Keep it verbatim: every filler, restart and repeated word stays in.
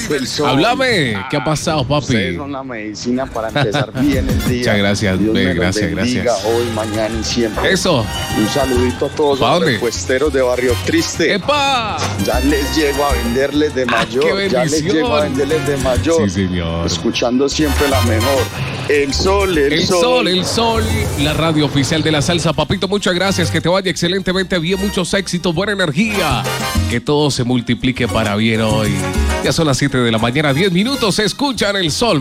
El sol. Háblame, ¿qué ha pasado, papi? Ustedes son la medicina para empezar bien el día. Muchas gracias, Dios ve, me los gracias, bendiga gracias. hoy, mañana y siempre. Eso. Un saludito a todos ¿Pa' los dónde? repuesteros de Barrio Triste. ¡Epa! Ya les llego a venderles de mayor. ¡Qué ya les bendición! llego a venderles de mayor. Sí, señor. Escuchando siempre la mejor. El sol, el, El sol, el sol, la radio oficial de la salsa. Papito, muchas gracias. Que te vaya excelentemente bien. Muchos éxitos, buena energía. Que todo se multiplique para bien hoy. Ya son las siete de la mañana, diez minutos. Escuchan el sol.